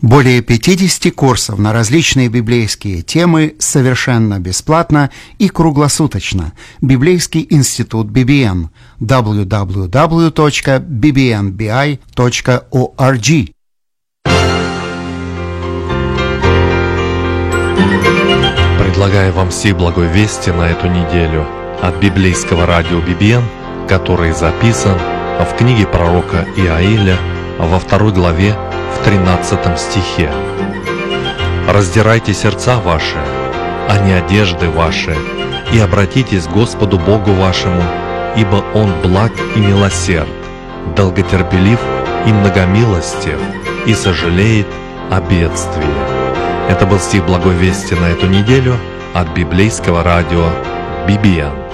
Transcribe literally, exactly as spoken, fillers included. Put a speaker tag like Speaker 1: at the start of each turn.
Speaker 1: Более пятидесяти курсов на различные библейские темы совершенно бесплатно и круглосуточно. Библейский институт би би эн. дабл ю дабл ю дабл ю точка би би эн би ай точка орг.
Speaker 2: Предлагаю вам все благой вести на эту неделю от библейского радио би би эн, который записан в книге пророка Иаиля во второй главе в тринадцатом стихе. «Раздирайте сердца ваши, а не одежды ваши, и обратитесь к Господу Богу вашему, ибо Он благ и милосерд, долготерпелив и многомилостив, и сожалеет о бедствии». Это был стих благой вести на эту неделю от библейского радио би би эн.